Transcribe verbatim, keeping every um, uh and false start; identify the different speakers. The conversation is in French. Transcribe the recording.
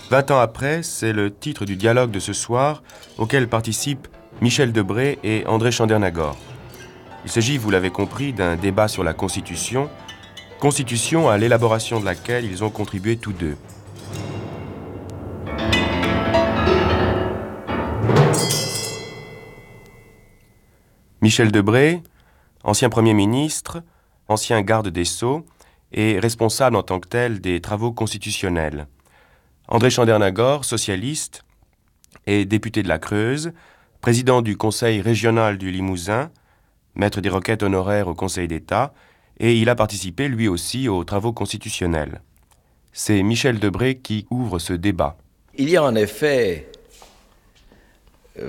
Speaker 1: Vingt ans après, c'est le titre du dialogue de ce soir auquel participent Michel Debré et André Chandernagor. Il s'agit, vous l'avez compris, d'un débat sur la Constitution, Constitution à l'élaboration de laquelle ils ont contribué tous deux. Michel Debré, ancien Premier ministre, ancien garde des Sceaux et responsable en tant que tel des travaux constitutionnels. André Chandernagor, socialiste et député de la Creuse, président du Conseil régional du Limousin, maître des requêtes honoraires au Conseil d'État, et il a participé lui aussi aux travaux constitutionnels. C'est Michel Debré qui ouvre ce débat.
Speaker 2: Il y a en effet